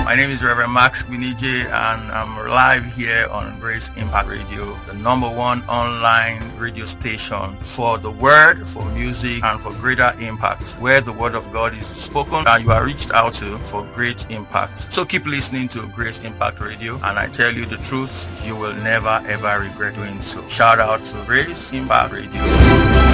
My name is Reverend Max Binije, and I'm live here on Grace Impact Radio, the #1 online radio station for the word, for music, and for greater impact, where the word of God is spoken and you are reached out to for great impact. So keep listening to Grace Impact Radio, and I tell you the truth, you will never ever regret doing so. Shout out to Grace Impact Radio.